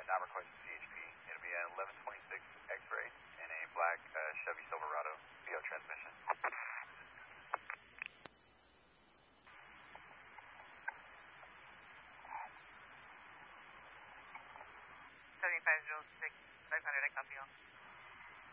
not requesting CHP. It'll be at 1126 X-ray in a black Chevy Silverado VO transmission. 7506, 500, I copy you.